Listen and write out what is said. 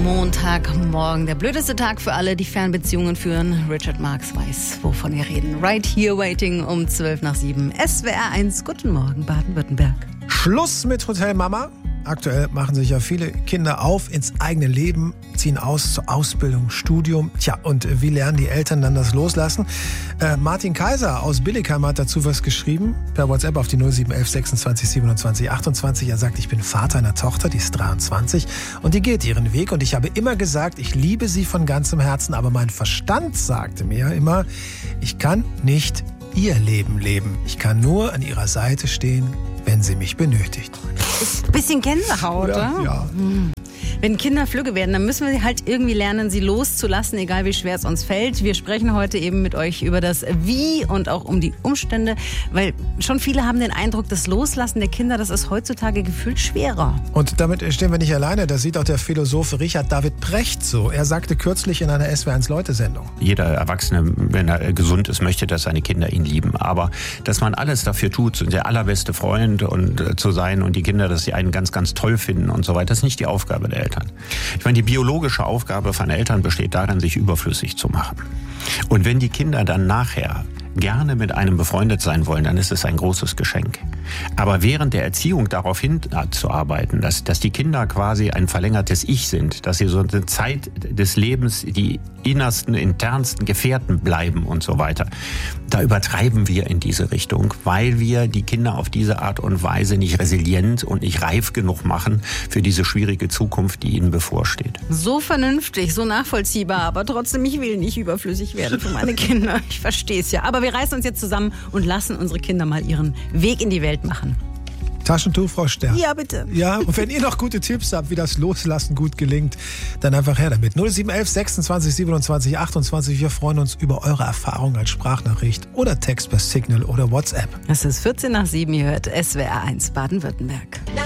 Montagmorgen. Der blödeste Tag für alle, die Fernbeziehungen führen. Richard Marx weiß, wovon wir reden. Right here waiting um 7:12. SWR1. Guten Morgen, Baden-Württemberg. Schluss mit Hotel Mama. Aktuell machen sich ja viele Kinder auf ins eigene Leben, ziehen aus zur Ausbildung, Studium. Tja, und wie lernen die Eltern dann das Loslassen? Martin Kaiser aus Billigheim hat dazu was geschrieben, per WhatsApp auf die 0711 26 27 28. Er sagt, ich bin Vater einer Tochter, die ist 23 und die geht ihren Weg. Und ich habe immer gesagt, ich liebe sie von ganzem Herzen, aber mein Verstand sagte mir immer, ich kann nicht ihr Leben leben. Ich kann nur an ihrer Seite stehen, wenn sie mich benötigt. Ist ein bisschen Gänsehaut, oder? Ja. Wenn Kinder flügge werden, dann müssen wir halt irgendwie lernen, sie loszulassen, egal wie schwer es uns fällt. Wir sprechen heute eben mit euch über das Wie und auch um die Umstände, weil schon viele haben den Eindruck, das Loslassen der Kinder, das ist heutzutage gefühlt schwerer. Und damit stehen wir nicht alleine, das sieht auch der Philosoph Richard David Precht so. Er sagte kürzlich in einer SWR1-Leute-Sendung. Jeder Erwachsene, wenn er gesund ist, möchte, dass seine Kinder ihn lieben. Aber dass man alles dafür tut, der allerbeste Freund und zu sein und die Kinder, dass sie einen ganz, ganz toll finden und so weiter, das ist nicht die Aufgabe der Eltern. Ich meine, die biologische Aufgabe von Eltern besteht darin, sich überflüssig zu machen. Und wenn die Kinder dann nachher gerne mit einem befreundet sein wollen, dann ist es ein großes Geschenk. Aber während der Erziehung darauf hinzuarbeiten, dass die Kinder quasi ein verlängertes Ich sind, dass sie so eine Zeit des Lebens die innersten, internsten Gefährten bleiben und so weiter, da übertreiben wir in diese Richtung, weil wir die Kinder auf diese Art und Weise nicht resilient und nicht reif genug machen für diese schwierige Zukunft, die ihnen bevorsteht. So vernünftig, so nachvollziehbar, aber trotzdem, ich will nicht überflüssig werden für meine Kinder. Ich verstehe es ja. Aber wir reißen uns jetzt zusammen und lassen unsere Kinder mal ihren Weg in die Welt machen. Taschentuch, Frau Stern. Ja, bitte. Ja, und wenn ihr noch gute Tipps habt, wie das Loslassen gut gelingt, dann einfach her damit. 0711 26 27 28. Wir freuen uns über eure Erfahrungen als Sprachnachricht oder Text per Signal oder WhatsApp. Es ist 7:14. Ihr hört SWR1 Baden-Württemberg.